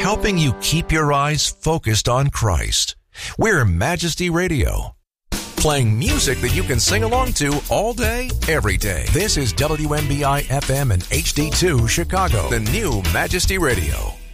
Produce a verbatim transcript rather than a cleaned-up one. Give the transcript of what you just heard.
helping you keep your eyes focused on Christ. We're Majesty Radio, playing music that you can sing along to all day, every day. This is W M B I F M and H D two Chicago, the new Majesty Radio.